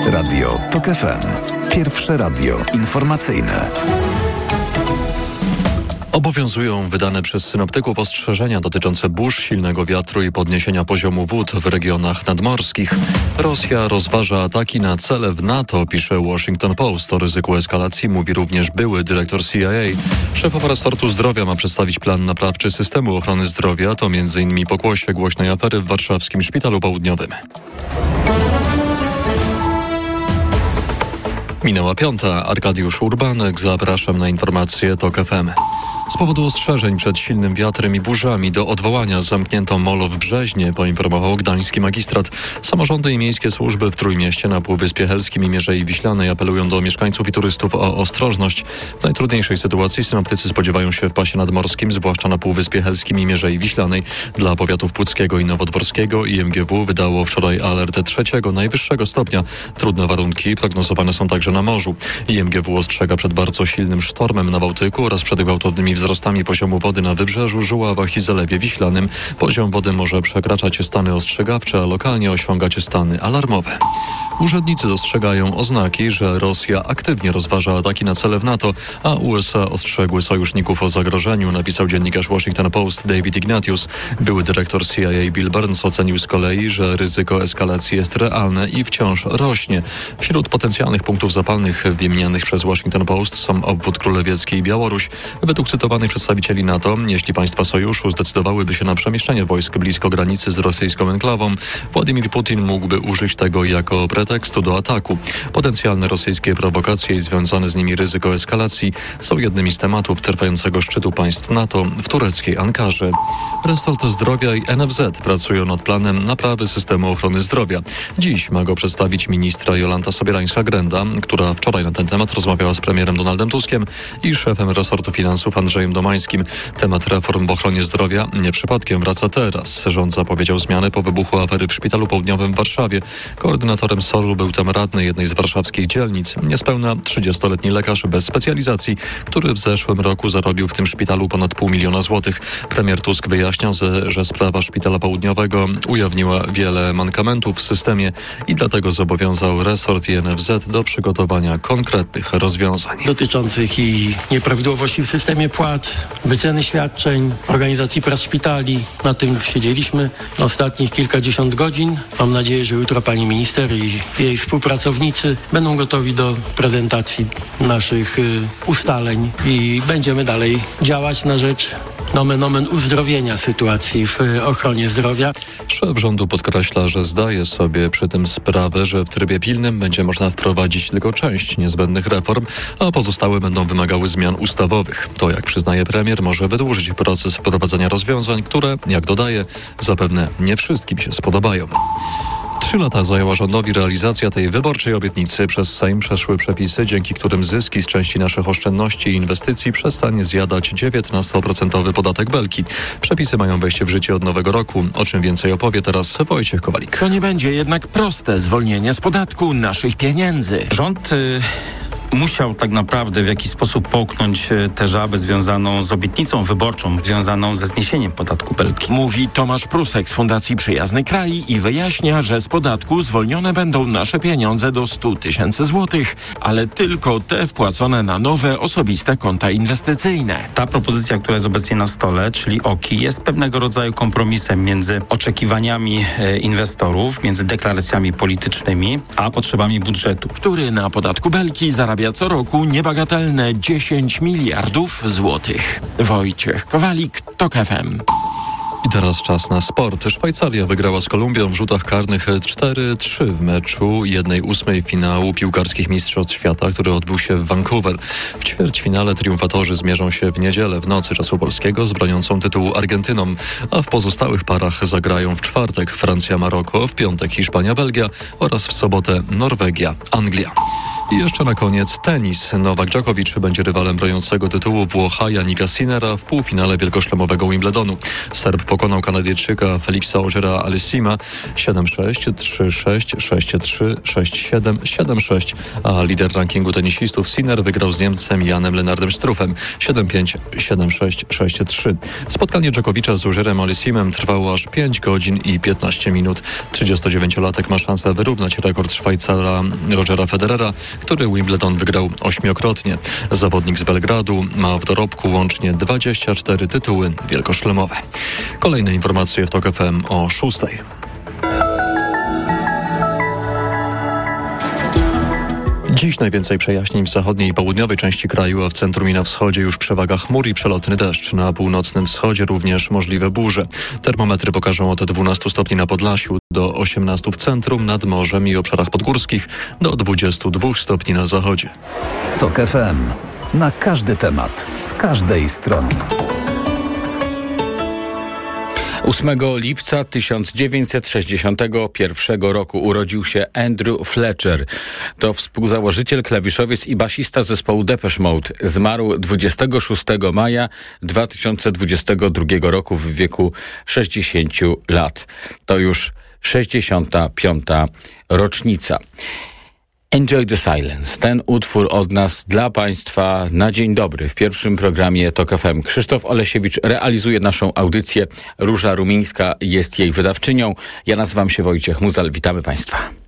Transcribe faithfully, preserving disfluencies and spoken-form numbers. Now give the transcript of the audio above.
Radio TOK F M. Pierwsze radio informacyjne. Obowiązują wydane przez synoptyków ostrzeżenia dotyczące burz, silnego wiatru i podniesienia poziomu wód w regionach nadmorskich. Rosja rozważa ataki na cele w NATO, pisze Washington Post. O ryzyku eskalacji mówi również były dyrektor C I A. Szefowa resortu zdrowia ma przedstawić plan naprawczy systemu ochrony zdrowia. To między innymi pokłosie głośnej afery w warszawskim Szpitalu Południowym. Minęła piąta. Arkadiusz Urbanek. Zapraszam na informacje TOK F M. Z powodu ostrzeżeń przed silnym wiatrem i burzami do odwołania zamknięto molo w Brzeźnie, poinformował gdański magistrat. Samorządy i miejskie służby w Trójmieście, na Półwyspie Helskim i Mierzei Wiślanej apelują do mieszkańców i turystów o ostrożność. W najtrudniejszej sytuacji synoptycy spodziewają się w pasie nadmorskim, zwłaszcza na Półwyspie Helskim i Mierzei Wiślanej. Dla powiatów puckiego i nowodworskiego I M G W wydało wczoraj alert trzeciego, najwyższego stopnia. Trudne warunki prognozowane są także na morzu. I M G W ostrzega przed bardzo silnym sztormem na Bałtyku oraz przed gwałtownymi wzrostami poziomu wody na Wybrzeżu, Żuławach i Zalewie Wiślanym. Poziom wody może przekraczać stany ostrzegawcze, a lokalnie osiągać stany alarmowe. Urzędnicy dostrzegają oznaki, że Rosja aktywnie rozważa ataki na cele w NATO, a U S A ostrzegły sojuszników o zagrożeniu, napisał dziennikarz Washington Post David Ignatius. Były dyrektor C I A Bill Burns ocenił z kolei, że ryzyko eskalacji jest realne i wciąż rośnie. Wśród potencjalnych punktów zapalnych wymienianych przez Washington Post są obwód królewiecki i Białoruś. Według cytowanych przedstawicieli NATO, jeśli państwa sojuszu zdecydowałyby się na przemieszczenie wojsk blisko granicy z rosyjską enklawą, Władimir Putin mógłby użyć tego jako pretekstu do ataku. Potencjalne rosyjskie prowokacje i związane z nimi ryzyko eskalacji są jednymi z tematów trwającego szczytu państw NATO w tureckiej Ankarze. Resort Zdrowia i N F Z pracują nad planem naprawy systemu ochrony zdrowia. Dziś ma go przedstawić ministra Jolanta Sobierańska-Grenda, która wczoraj na ten temat rozmawiała z premierem Donaldem Tuskiem i szefem resortu finansów Andrzejem Domańskim. Temat reform w ochronie zdrowia nie przypadkiem wraca teraz. Rząd zapowiedział zmiany po wybuchu afery w Szpitalu Południowym w Warszawie. Koordynatorem S O R-u był tam radny jednej z warszawskich dzielnic, niespełna trzydziestoletni lekarz bez specjalizacji, który w zeszłym roku zarobił w tym szpitalu ponad pół miliona złotych. Premier Tusk wyjaśniał, że, że sprawa Szpitala Południowego ujawniła wiele mankamentów w systemie i dlatego zobowiązał resort i N F Z do przygotowania konkretnych rozwiązań. Dotyczących i nieprawidłowości w systemie płac, wyceny świadczeń, organizacji prac szpitali. Na tym siedzieliśmy ostatnich kilkadziesiąt godzin. Mam nadzieję, że jutro pani minister i jej współpracownicy będą gotowi do prezentacji naszych y, ustaleń i będziemy dalej działać na rzecz nomen omen uzdrowienia sytuacji w y, ochronie zdrowia. Szef rządu podkreśla, że zdaje sobie przy tym sprawę, że w trybie pilnym będzie można wprowadzić tylko część niezbędnych reform, a pozostałe będą wymagały zmian ustawowych. To, jak przyznaje premier, może wydłużyć proces wprowadzenia rozwiązań, które, jak dodaje, zapewne nie wszystkim się spodobają. Trzy lata zajęła rządowi realizacja tej wyborczej obietnicy. Przez Sejm przeszły przepisy, dzięki którym zyski z części naszych oszczędności i inwestycji przestanie zjadać dziewiętnastoprocentowy podatek Belki. Przepisy mają wejść w życie od nowego roku. O czym więcej opowie teraz Wojciech Kowalik. To nie będzie jednak proste zwolnienie z podatku naszych pieniędzy. Rząd... Y- musiał tak naprawdę w jakiś sposób połknąć tę żabę związaną z obietnicą wyborczą, związaną ze zniesieniem podatku Belki. Mówi Tomasz Prusek z Fundacji Przyjazny Kraj i wyjaśnia, że z podatku zwolnione będą nasze pieniądze do stu tysięcy złotych, ale tylko te wpłacone na nowe, osobiste konta inwestycyjne. Ta propozycja, która jest obecnie na stole, czyli O K I, jest pewnego rodzaju kompromisem między oczekiwaniami e, inwestorów, między deklaracjami politycznymi, a potrzebami budżetu, który na podatku Belki zarabia co roku niebagatelne dziesięć miliardów złotych. Wojciech Kowalik, TOK F M. I teraz czas na sport. Szwajcaria wygrała z Kolumbią w rzutach karnych cztery trzy w meczu jednej ósmej finału piłkarskich mistrzostw świata, który odbył się w Vancouver. W ćwierćfinale triumfatorzy zmierzą się w niedzielę w nocy czasu polskiego z broniącą tytułu Argentyną, a w pozostałych parach zagrają w czwartek Francja-Maroko, w piątek Hiszpania-Belgia oraz w sobotę Norwegia-Anglia. I jeszcze na koniec tenis. Nowak Djokovic będzie rywalem broniącego tytułu Włocha Jannika Sinnera w półfinale wielkoszlemowego Wimbledonu. Serb pokonał Kanadyjczyka Felixa Auger-Aliassima siedem sześć, trzy sześć, sześć trzy, sześć siedem, siedem sześć, a lider rankingu tenisistów Sinner wygrał z Niemcem Janem Lennardem Struffem siedem pięć, siedem sześć, sześć trzy. Spotkanie Djokovicza z Augerem-Aliassimem trwało aż pięć godzin i piętnaście minut. trzydziestodziewięciolatek ma szansę wyrównać rekord Szwajcara Rogera Federera, który Wimbledon wygrał ośmiokrotnie. Zawodnik z Belgradu ma w dorobku łącznie dwadzieścia cztery tytuły wielkoszlemowe. Kolejne informacje w TOK F M o szóstej. Dziś najwięcej przejaśnień w zachodniej i południowej części kraju, a w centrum i na wschodzie już przewaga chmur i przelotny deszcz. Na północnym wschodzie również możliwe burze. Termometry pokażą od dwunastu stopni na Podlasiu, do osiemnastu w centrum, nad morzem i obszarach podgórskich, do dwudziestu dwóch stopni na zachodzie. TOK F M. Na każdy temat, z każdej strony. ósmego lipca tysiąc dziewięćset sześćdziesiątego pierwszego roku urodził się Andrew Fletcher. To współzałożyciel, klawiszowiec i basista zespołu Depeche Mode. Zmarł dwudziestego szóstego maja dwa tysiące dwudziestego drugiego roku w wieku sześćdziesięciu lat. To już sześćdziesiąta piąta rocznica. Enjoy the Silence. Ten utwór od nas dla Państwa na dzień dobry w pierwszym programie TOK F M. Krzysztof Olesiewicz realizuje naszą audycję. Róża Rumińska jest jej wydawczynią. Ja nazywam się Wojciech Muzal. Witamy Państwa.